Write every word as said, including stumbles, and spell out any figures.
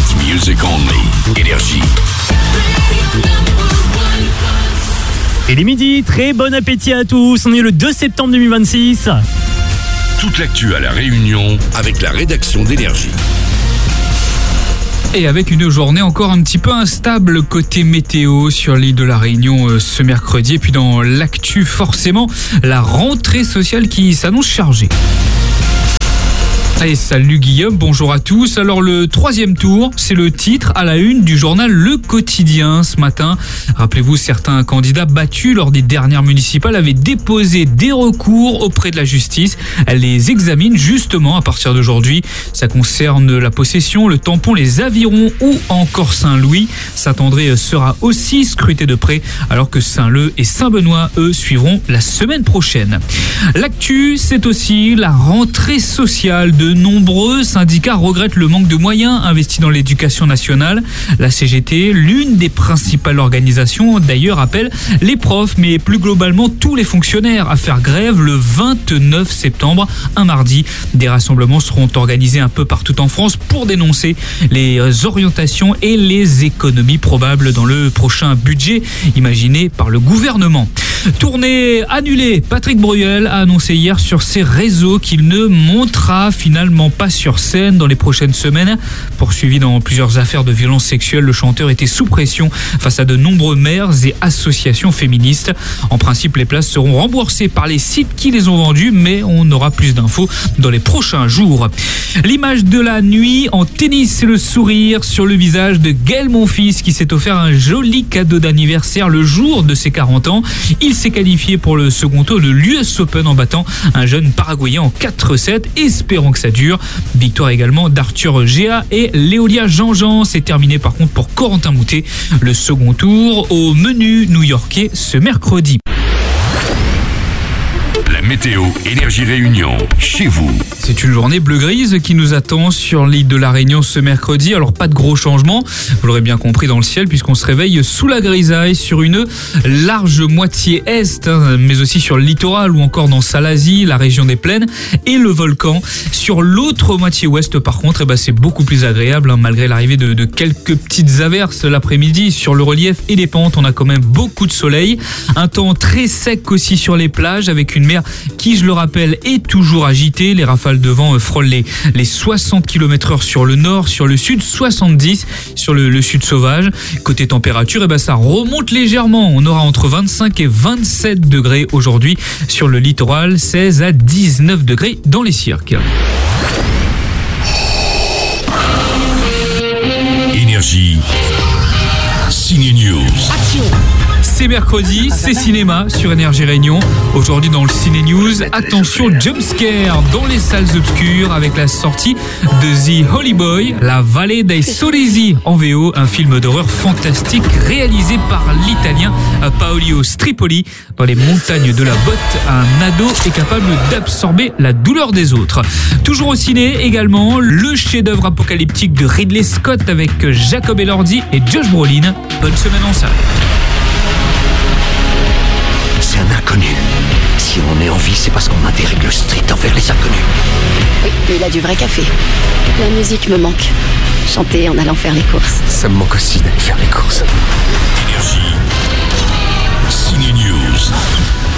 Dance music only. Énergie. Et les midis, très bon appétit à tous. On est le deux septembre deux mille vingt-six. Toute l'actu à La Réunion avec la rédaction d'Énergie. Et avec une journée encore un petit peu instable côté météo sur l'île de la Réunion euh, ce mercredi. Et puis dans l'actu, forcément, la rentrée sociale qui s'annonce chargée. Allez, salut Guillaume, bonjour à tous. Alors le troisième tour, c'est le titre à la une du journal Le Quotidien ce matin. Rappelez-vous, certains candidats battus lors des dernières municipales avaient déposé des recours auprès de la justice. Elle les examine justement à partir d'aujourd'hui. Ça concerne la possession, le tampon, les avirons ou encore Saint-Louis. Saint-André sera aussi scruté de près, alors que Saint-Leu et Saint-Benoît, eux, suivront la semaine prochaine. L'actu, c'est aussi la rentrée sociale. De nombreux syndicats regrettent le manque de moyens investis dans l'éducation nationale. La C G T, l'une des principales organisations, d'ailleurs appelle les profs, mais plus globalement tous les fonctionnaires à faire grève le vingt-neuf septembre, un mardi. Des rassemblements seront organisés un peu partout en France pour dénoncer les orientations et les économies probables dans le prochain budget imaginé par le gouvernement. Tournée annulée. Patrick Bruel a annoncé hier sur ses réseaux qu'il ne montera finalement pas sur scène dans les prochaines semaines. Poursuivi dans plusieurs affaires de violences sexuelles, le chanteur était sous pression face à de nombreux maires et associations féministes. En principe, les places seront remboursées par les sites qui les ont vendues, mais on aura plus d'infos dans les prochains jours. L'image de la nuit en tennis, c'est le sourire sur le visage de Gaël Monfils qui s'est offert un joli cadeau d'anniversaire le jour de ses quarante ans. Il s'est qualifié pour le second tour de l'U S Open en battant un jeune Paraguayen en quatre sept, espérant que ça dure. Victoire également d'Arthur Géa et Léolia Jean-Jean. C'est terminé par contre pour Corentin Moutet. Le second tour au menu new-yorkais ce mercredi. La météo Énergie Réunion, chez vous. C'est une journée bleu-grise qui nous attend sur l'île de la Réunion ce mercredi. Alors pas de gros changements, vous l'aurez bien compris dans le ciel, puisqu'on se réveille sous la grisaille sur une large moitié est, hein, mais aussi sur le littoral ou encore dans Salazie, la région des plaines et le volcan. Sur l'autre moitié ouest par contre, eh ben, c'est beaucoup plus agréable, hein, malgré l'arrivée de, de quelques petites averses l'après-midi. Sur le relief et les pentes, on a quand même beaucoup de soleil. Un temps très sec aussi sur les plages, avec une mer qui, je le rappelle, est toujours agitée. Les rafales de vent frôlent les, les soixante kilomètres heure sur le nord, sur le sud, soixante-dix sur le, le sud sauvage. Côté température, eh ben, ça remonte légèrement. On aura entre vingt-cinq et vingt-sept degrés aujourd'hui sur le littoral, seize à dix-neuf degrés dans les cirques. Énergie. Ciné News. Action! C'est mercredi, c'est cinéma sur Énergie Réunion. Aujourd'hui dans le Ciné News, attention jumpscare dans les salles obscures avec la sortie de The Holy Boy, La Vallée dei Sorrisi en V O, un film d'horreur fantastique réalisé par l'italien Paolo Stripoli. Dans les montagnes de la botte, un ado est capable d'absorber la douleur des autres. Toujours au ciné également, le chef-d'œuvre apocalyptique de Ridley Scott avec Jacob Elordi et Josh Brolin. Bonne semaine en salle. C'est un inconnu. Si on est en vie, c'est parce qu'on a des règles strictes envers les inconnus. Oui, mais il a du vrai café. La musique me manque. Chanter en allant faire les courses. Ça me manque aussi d'aller faire les courses. Énergie. Ciné News.